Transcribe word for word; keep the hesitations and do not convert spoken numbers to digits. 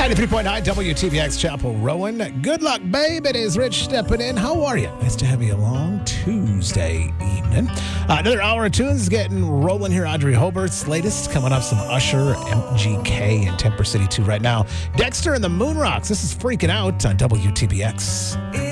ninety-three point nine W T B X Chapel Rowan. Good luck, babe. It is Rich stepping in. How are you? Nice to have you along Tuesday evening. Uh, another hour of tunes is getting rolling here. Audrey Hobart's latest coming up. Some Usher, M G K, and Temper City two right now. Dexter and the Moonrocks. This is Freaking Out on W T B X.